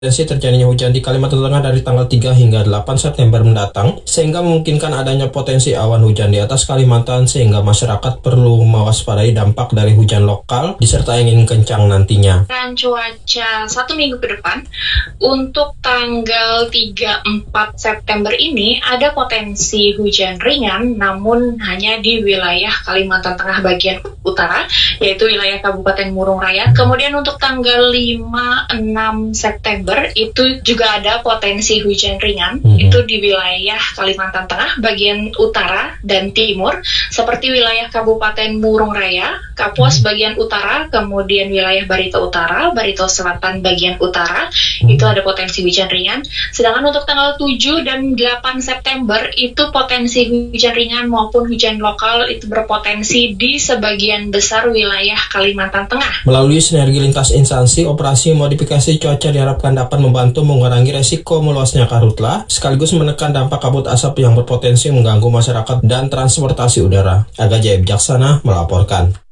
Potensi terjadinya hujan di Kalimantan Tengah dari tanggal 3 hingga 8 September mendatang, sehingga memungkinkan adanya potensi awan hujan di atas Kalimantan, sehingga masyarakat perlu mewaspadai dampak dari hujan lokal disertai angin kencang nantinya. Dan cuaca 1 minggu ke depan, untuk tanggal 3-4 September ini ada potensi hujan ringan, namun hanya di wilayah Kalimantan Tengah bagian utara, yaitu wilayah Kabupaten Murung Raya. Kemudian untuk tanggal 5-6 September itu juga ada potensi hujan ringan, itu di wilayah Kalimantan Tengah bagian utara dan timur, seperti wilayah Kabupaten Murung Raya, Kapuas bagian utara, kemudian wilayah Barito Utara, Barito Selatan bagian utara, itu ada potensi hujan ringan. Sedangkan untuk tanggal 7 dan 8 September itu potensi hujan ringan maupun hujan lokal itu berpotensi di sebagian besar wilayah Kalimantan Tengah. Melalui sinergi lintas instansi, operasi modifikasi cuaca diharapkan dapat membantu mengurangi resiko meluasnya karhutlah, sekaligus menekan dampak kabut asap yang berpotensi mengganggu masyarakat dan transportasi udara. Aga Jaya Bijaksana melaporkan.